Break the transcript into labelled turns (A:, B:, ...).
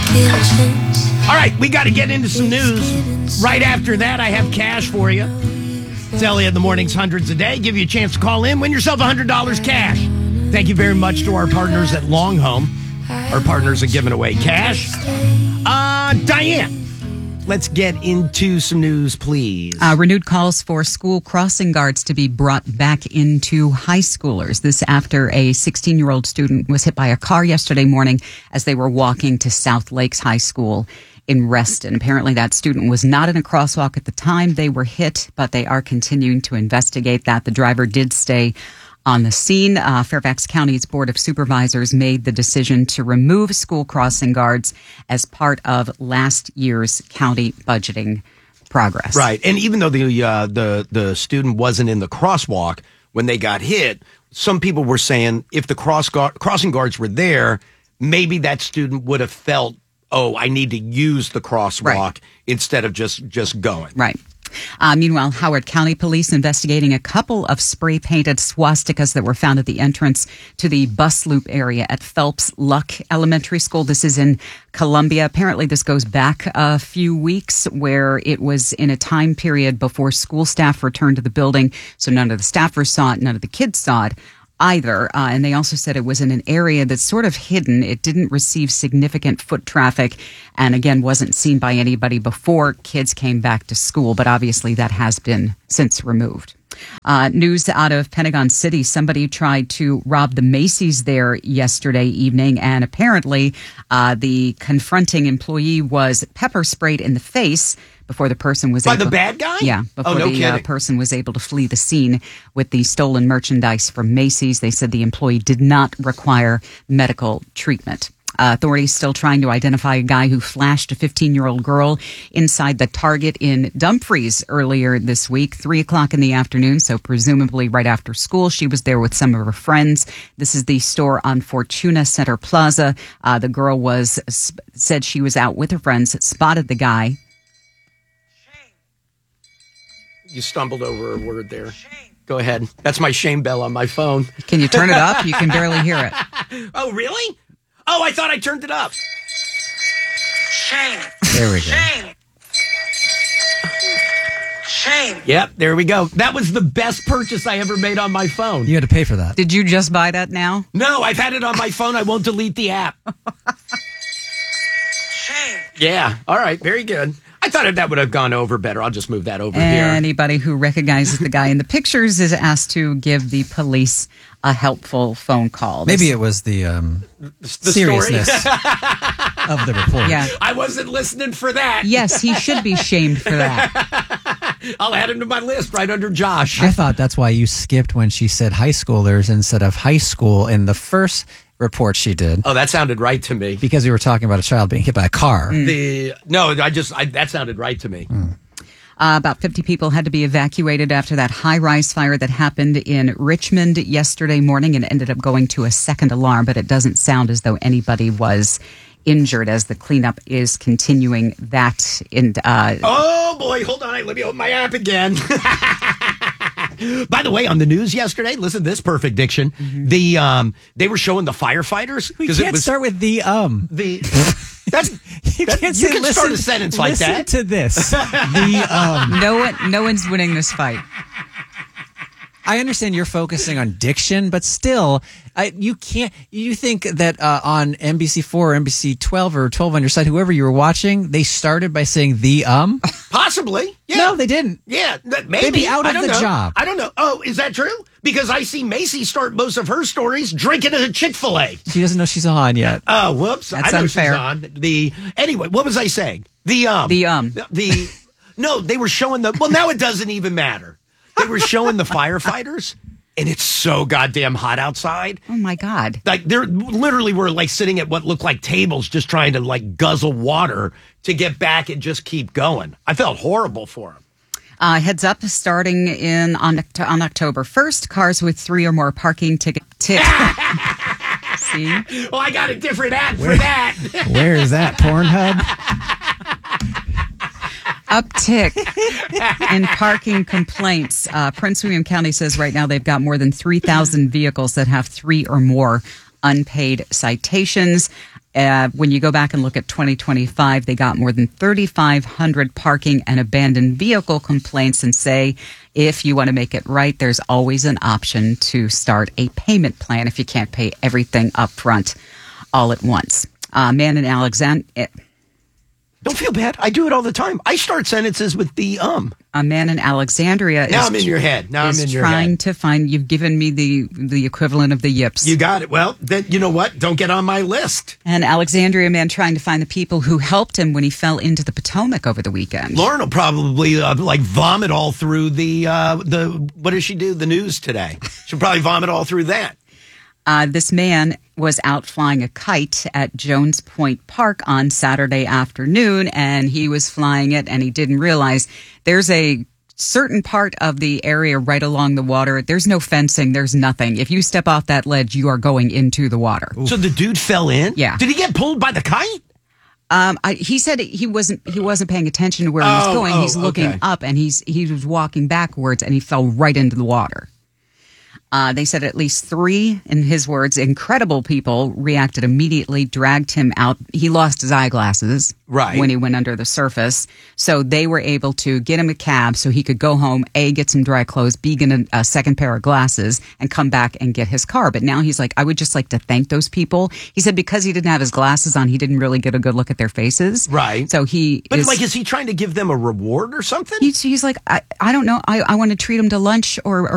A: All right, we got to get into some news. Right after that, I have cash for you. It's Elliot in the Mornings, hundreds a day. Give you a chance to call in, win yourself $100 cash. Thank you very much to our partners at Long Home. Our partners are giving away cash. Diane, let's get into some news, please.
B: Renewed calls for school crossing guards to be brought back into high schoolers. This after a 16-year-old student was hit by a car yesterday morning as they were walking to South Lakes High School in Reston. Apparently that student was not in a crosswalk at the time they were hit, but they are continuing to investigate that. The driver did stay on the scene. Fairfax County's Board of Supervisors made the decision to remove school crossing guards as part of last year's county budgeting progress.
A: Right. And even though the student wasn't in the crosswalk when they got hit, some people were saying if the crossing guards were there, maybe that student would have felt, oh, I need to use the crosswalk instead of just going.
B: Right. Meanwhile, Howard County Police investigating a couple of spray-painted swastikas that were found at the entrance to the bus loop area at Phelps Luck Elementary School. This is in Columbia. Apparently, this goes back a few weeks where it was in a time period before school staff returned to the building. So none of the staffers saw it, none of the kids saw it either. And they also said it was in an area that's sort of hidden. It didn't receive significant foot traffic and, again, wasn't seen by anybody before kids came back to school. But obviously that has been since removed. News out of Pentagon City. Somebody tried to rob the Macy's there yesterday evening, and apparently the confronting employee was pepper sprayed in the face before the person was
A: by the bad guy?
B: Yeah, before the person was able to flee the scene with the stolen merchandise from Macy's. They said the employee did not require medical treatment. Authorities still trying to identify a guy who flashed a 15-year-old girl inside the Target in Dumfries earlier this week, 3 o'clock in the afternoon, so presumably right after school. She was there with some of her friends. This is the store on Fortuna Center Plaza. The girl said she was out with her friends, spotted the guy.
A: You stumbled over a word there. Shame. Go ahead. That's my shame bell on my phone.
B: Can you turn it up? You can barely hear it.
A: Oh, really? Oh, I thought I turned it up.
C: Shame.
D: There we go.
C: Shame. Shame.
A: Yep, there we go. That was the best purchase I ever made on my phone.
D: You had to pay for that.
B: Did you just buy that now?
A: No, I've had it on my phone. I won't delete the app.
C: Shame.
A: Yeah. All right. Very good. I thought that would have gone over better. I'll just move that over here.
B: Anybody who recognizes the guy in the pictures is asked to give the police a helpful phone call.
D: Maybe it was the seriousness of the report.
B: Yeah.
A: I wasn't listening for that.
B: Yes, he should be shamed for that.
A: I'll add him to my list right under Josh.
D: I thought that's why you skipped when she said high schoolers instead of high school in the first report she did.
A: Oh, that sounded right to me.
D: Because we were talking about a child being hit by a car.
A: That sounded right to me.
B: About 50 people had to be evacuated after that high-rise fire that happened in Richmond yesterday morning and ended up going to a second alarm, but it doesn't sound as though anybody was injured as the cleanup is continuing that.
A: Oh, boy, hold on. Let me open my app again. By the way, on the news yesterday, listen to this perfect diction. Mm-hmm. They were showing the firefighters.
D: We can't start with the.
A: You can start a sentence like that.
D: Listen to this.
B: No one's winning this fight.
D: I understand you're focusing on diction, but still, you can't. You think that on NBC4 or NBC12 or 12 on your side, whoever you were watching, they started by saying the
A: Possibly. Yeah.
D: No, they didn't.
A: Yeah, maybe.
D: They'd be out of the job.
A: I don't know. Oh, is that true? Because I see Macy start most of her stories drinking at a Chick-fil-A.
D: She doesn't know she's on yet.
A: Oh, whoops.
B: That's
A: I know
B: unfair.
A: She's on. Anyway, what was I saying? No, they were showing now it doesn't even matter. They were showing the firefighters, and it's so goddamn hot outside.
B: Oh, my God.
A: Like, they're literally were like sitting at what looked like tables just trying to like guzzle water to get back and just keep going. I felt horrible for them.
B: Heads up, starting on October 1st, cars with 3 or more parking tickets. See?
A: Oh, I got a different app for that.
D: Where is that? Pornhub?
B: Uptick in parking complaints. Prince William County says right now they've got more than 3,000 vehicles that have 3 or more unpaid citations. When you go back and look at 2025, they got more than 3,500 parking and abandoned vehicle complaints, and say if you want to make it right, there's always an option to start a payment plan if you can't pay everything up front all at once. Man in Alexandria.
A: Don't feel bad. I do it all the time. I start sentences with the
B: A man in Alexandria
A: Now I'm in your head. Now I'm in your
B: trying
A: head.
B: to find. You've given me the equivalent of the yips.
A: You got it. Well, then you know what? Don't get on my list.
B: An Alexandria man trying to find the people who helped him when he fell into the Potomac over the weekend.
A: Lauren will probably vomit all through the what does she do? The news today. She'll probably vomit all through that.
B: This man was out flying a kite at Jones Point Park on Saturday afternoon, and he was flying it, and he didn't realize there's a certain part of the area right along the water. There's no fencing. There's nothing. If you step off that ledge, you are going into the water.
A: So the dude fell in?
B: Yeah.
A: Did he get pulled by the kite?
B: He said he wasn't paying attention to where he was going. He's looking
A: okay.
B: up, and he was walking backwards, and he fell right into the water. They said at least 3, in his words, incredible people reacted immediately, dragged him out. He lost his eyeglasses when he went under the surface. So they were able to get him a cab so he could go home, A, get some dry clothes, B, get a second pair of glasses, and come back and get his car. But now he's like, I would just like to thank those people. He said because he didn't have his glasses on, he didn't really get a good look at their faces.
A: Right.
B: So
A: is he trying to give them a reward or something?
B: He's like, I don't know. I want to treat him to lunch or